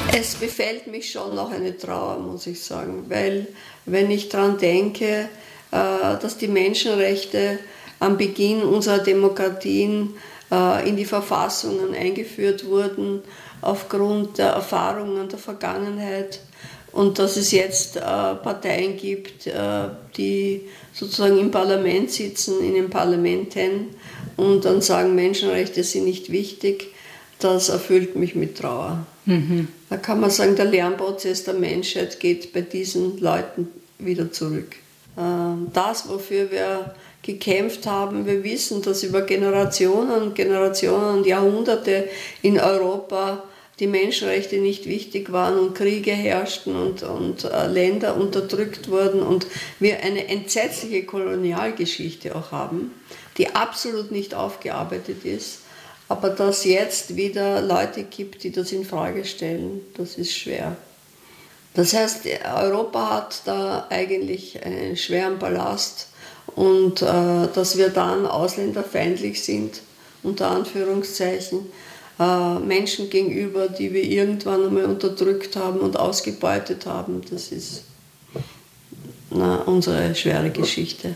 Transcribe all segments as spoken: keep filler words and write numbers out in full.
Es befällt mich schon noch eine Trauer, muss ich sagen, weil wenn ich daran denke, dass die Menschenrechte am Beginn unserer Demokratien in die Verfassungen eingeführt wurden, aufgrund der Erfahrungen der Vergangenheit, und dass es jetzt Parteien gibt, die sozusagen im Parlament sitzen, in den Parlamenten und dann sagen, Menschenrechte sind nicht wichtig, das erfüllt mich mit Trauer. Mhm. Da kann man sagen, der Lernprozess der Menschheit geht bei diesen Leuten wieder zurück. Das, wofür wir gekämpft haben, wir wissen, dass über Generationen, Generationen und Jahrhunderte in Europa die Menschenrechte nicht wichtig waren und Kriege herrschten und, und äh, Länder unterdrückt wurden und wir eine entsetzliche Kolonialgeschichte auch haben, die absolut nicht aufgearbeitet ist, aber dass jetzt wieder Leute gibt, die das in Frage stellen, das ist schwer. Das heißt, Europa hat da eigentlich einen schweren Ballast und äh, dass wir dann ausländerfeindlich sind, unter Anführungszeichen, Menschen gegenüber, die wir irgendwann einmal unterdrückt haben und ausgebeutet haben. Das ist na, unsere schwere Geschichte.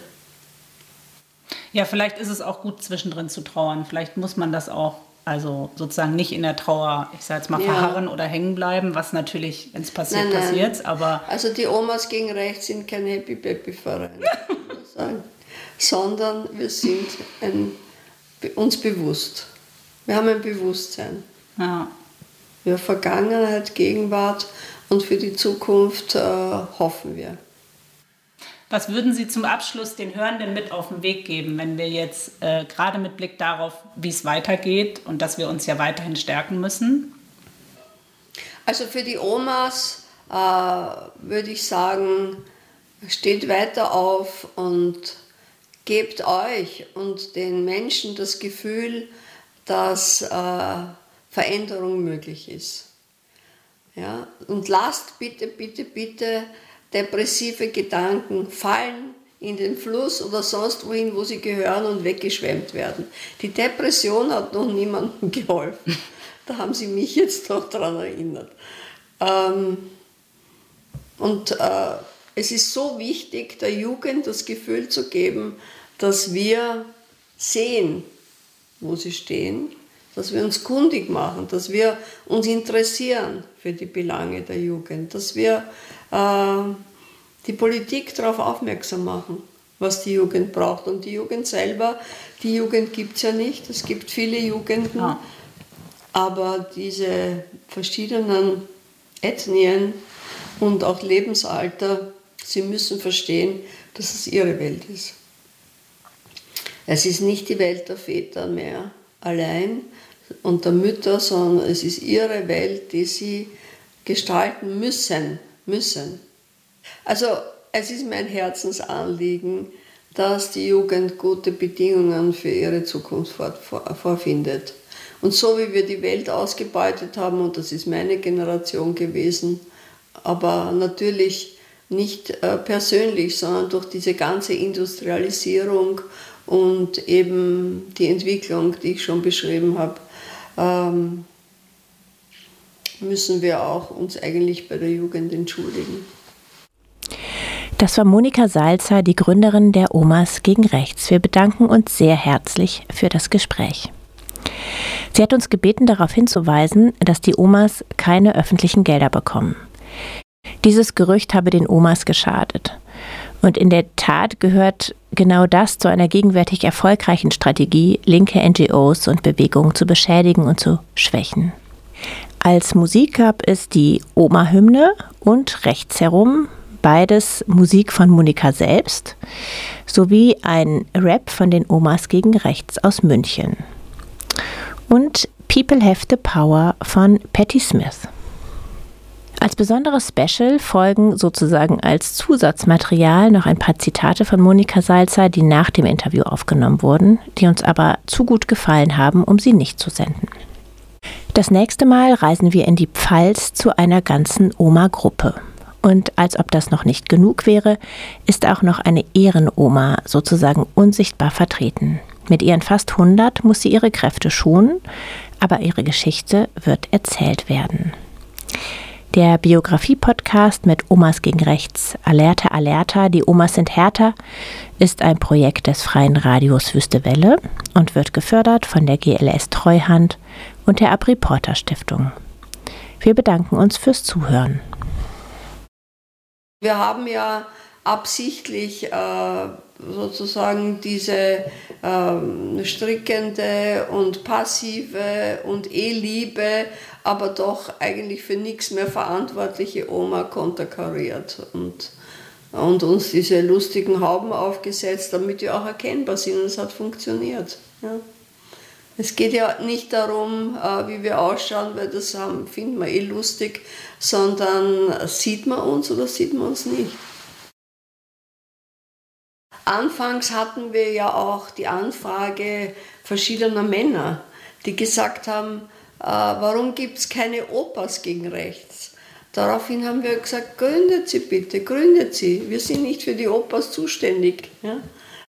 Ja, vielleicht ist es auch gut, zwischendrin zu trauern. Vielleicht muss man das auch, also sozusagen nicht in der Trauer, ich sage jetzt mal, ja. verharren oder hängen bleiben, was natürlich, wenn es passiert, nein, nein. passiert. Aber also die Omas gegen Rechts sind kein Happy-Baby-Verein, sondern wir sind ein, uns bewusst. Wir haben ein Bewusstsein. Ja. Für Vergangenheit, Gegenwart und für die Zukunft äh, hoffen wir. Was würden Sie zum Abschluss den Hörenden mit auf den Weg geben, wenn wir jetzt äh, gerade mit Blick darauf, wie es weitergeht und dass wir uns ja weiterhin stärken müssen? Also für die Omas äh, würde ich sagen, steht weiter auf und gebt euch und den Menschen das Gefühl, dass äh, Veränderung möglich ist. Ja? Und lasst bitte, bitte, bitte depressive Gedanken fallen in den Fluss oder sonst wohin, wo sie gehören und weggeschwemmt werden. Die Depression hat noch niemandem geholfen. Da haben Sie mich jetzt doch daran erinnert. Ähm, und äh, es ist so wichtig, der Jugend das Gefühl zu geben, dass wir sehen, wo sie stehen, dass wir uns kundig machen, dass wir uns interessieren für die Belange der Jugend, dass wir äh, die Politik darauf aufmerksam machen, was die Jugend braucht. Und die Jugend selber, die Jugend gibt es ja nicht, es gibt viele Jugenden, ja. aber diese verschiedenen Ethnien und auch Lebensalter, sie müssen verstehen, dass es ihre Welt ist. Es ist nicht die Welt der Väter mehr allein und der Mütter, sondern es ist ihre Welt, die sie gestalten müssen. müssen. Also es ist mein Herzensanliegen, dass die Jugend gute Bedingungen für ihre Zukunft vorfindet. Und so wie wir die Welt ausgebeutet haben, und das ist meine Generation gewesen, aber natürlich nicht äh, persönlich, sondern durch diese ganze Industrialisierung und eben die Entwicklung, die ich schon beschrieben habe, ähm, müssen wir auch uns eigentlich bei der Jugend entschuldigen. Das war Monika Salzer, die Gründerin der Omas gegen Rechts. Wir bedanken uns sehr herzlich für das Gespräch. Sie hat uns gebeten, darauf hinzuweisen, dass die Omas keine öffentlichen Gelder bekommen. Dieses Gerücht habe den Omas geschadet. Und in der Tat gehört genau das zu einer gegenwärtig erfolgreichen Strategie, linke N G Os und Bewegungen zu beschädigen und zu schwächen. Als Musik gab es die Oma-Hymne und rechts herum beides Musik von Monika selbst, sowie ein Rap von den Omas gegen Rechts aus München. Und People Have the Power von Patti Smith. Als besonderes Special folgen sozusagen als Zusatzmaterial noch ein paar Zitate von Monika Salzer, die nach dem Interview aufgenommen wurden, die uns aber zu gut gefallen haben, um sie nicht zu senden. Das nächste Mal reisen wir in die Pfalz zu einer ganzen Oma-Gruppe. Und als ob das noch nicht genug wäre, ist auch noch eine Ehrenoma sozusagen unsichtbar vertreten. Mit ihren fast hundert muss sie ihre Kräfte schonen, aber ihre Geschichte wird erzählt werden. Der Biografie-Podcast mit Omas gegen Rechts, Alerta, Alerta, die Omas sind härter, ist ein Projekt des Freien Radios Wüste Welle und wird gefördert von der G L S Treuhand und der AbReporter Stiftung. Wir bedanken uns fürs Zuhören. Wir haben ja absichtlich äh, sozusagen diese äh, strickende und passive und eh liebe, aber doch eigentlich für nichts mehr verantwortliche Oma konterkariert und, und uns diese lustigen Hauben aufgesetzt, damit wir auch erkennbar sind, und es hat funktioniert. Ja. Es geht ja nicht darum, äh, wie wir ausschauen, weil das haben, finden wir eh lustig, sondern sieht man uns oder sieht man uns nicht. Anfangs hatten wir ja auch die Anfrage verschiedener Männer, die gesagt haben, äh, warum gibt es keine Opas gegen Rechts? Daraufhin haben wir gesagt, gründet sie bitte, gründet sie. Wir sind nicht für die Opas zuständig. Ja?